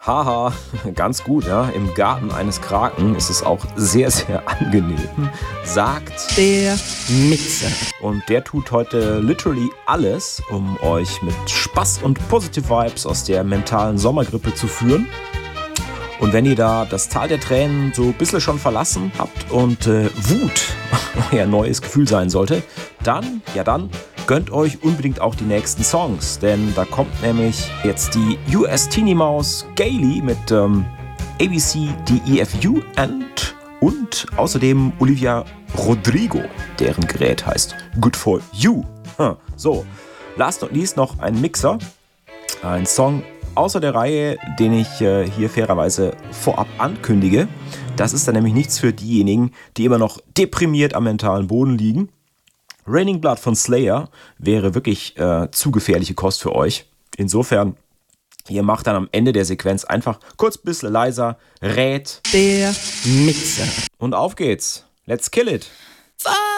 Haha, ganz gut, ja. Im Garten eines Kraken ist es auch sehr, sehr angenehm, sagt der Mixer. Und der tut heute literally alles, um euch mit Spaß und Positive Vibes aus der mentalen Sommergrippe zu führen. Und wenn ihr da das Tal der Tränen so ein bisschen schon verlassen habt und Wut euer neues Gefühl sein sollte, dann gönnt euch unbedingt auch die nächsten Songs. Denn da kommt nämlich jetzt die US Teenie Maus Gaily mit ABCDEFU und außerdem Olivia Rodrigo, deren Gerät heißt Good For You. So, last not least noch ein Mixer, ein Song außer der Reihe, den ich hier fairerweise vorab ankündige. Das ist dann nämlich nichts für diejenigen, die immer noch deprimiert am mentalen Boden liegen. Raining Blood von Slayer wäre wirklich zu gefährliche Kost für euch. Insofern, ihr macht dann am Ende der Sequenz einfach kurz ein bisschen leiser, rät der Mixer. Und auf geht's. Let's kill it.